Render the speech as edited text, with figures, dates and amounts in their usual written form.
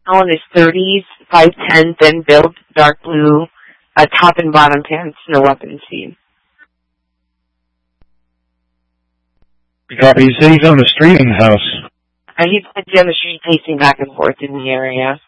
All in his 30s, 5'10", thin built, dark blue, top and bottom pants, no weapons seen. Copy. He said he's on the street in the house. He's on the street pacing back and forth in the area.